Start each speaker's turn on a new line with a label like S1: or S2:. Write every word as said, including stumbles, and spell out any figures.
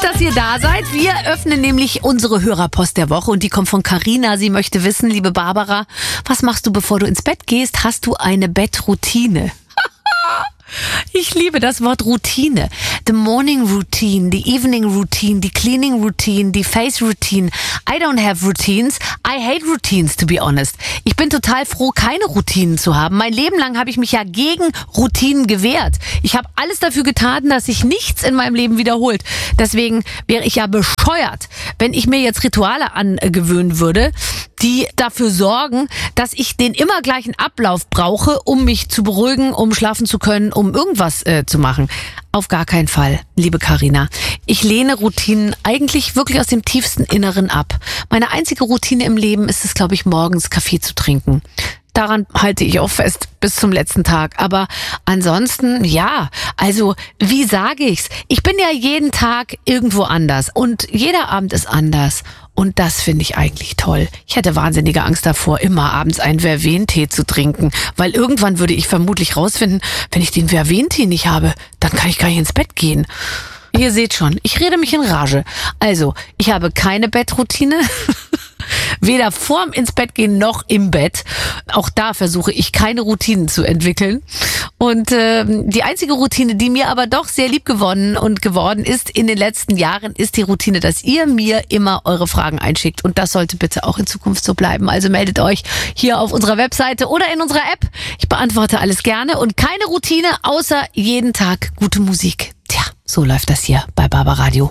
S1: dass ihr da seid. Wir öffnen nämlich unsere Hörerpost der Woche und die kommt von Carina. Sie möchte wissen, liebe Barbara, was machst du, bevor du ins Bett gehst? Hast du eine Bettroutine? Ich liebe das Wort Routine. The morning routine, the evening routine, the cleaning routine, the face routine. I don't have routines. I hate routines, to be honest. Ich bin total froh, keine Routinen zu haben. Mein Leben lang habe ich mich ja gegen Routinen gewehrt. Ich habe alles dafür getan, dass sich nichts in meinem Leben wiederholt. Deswegen wäre ich ja bescheuert, wenn ich mir jetzt Rituale angewöhnen würde, die dafür sorgen, dass ich den immer gleichen Ablauf brauche, um mich zu beruhigen, um schlafen zu können, um irgendwas äh, zu machen. Auf gar keinen Fall, liebe Carina. Ich lehne Routinen eigentlich wirklich aus dem tiefsten Inneren ab. Meine einzige Routine im Leben ist es, glaube ich, morgens Kaffee zu trinken. Daran halte ich auch fest bis zum letzten Tag. Aber ansonsten, ja, also wie sage ich's? Ich bin ja jeden Tag irgendwo anders und jeder Abend ist anders. Und das finde ich eigentlich toll. Ich hätte wahnsinnige Angst davor, immer abends einen Verventee zu trinken. Weil irgendwann würde ich vermutlich rausfinden, wenn ich den Verventee nicht habe, dann kann ich gar nicht ins Bett gehen. Ihr seht schon, ich rede mich in Rage. Also, ich habe keine Bettroutine. Weder vorm ins Bett gehen noch im Bett. Auch da versuche ich keine Routinen zu entwickeln. Und äh, die einzige Routine, die mir aber doch sehr lieb gewonnen und geworden ist in den letzten Jahren, ist die Routine, dass ihr mir immer eure Fragen einschickt. Und das sollte bitte auch in Zukunft so bleiben. Also meldet euch hier auf unserer Webseite oder in unserer App. Ich beantworte alles gerne und keine Routine, außer jeden Tag gute Musik. Tja, so läuft das hier bei Barbaradio.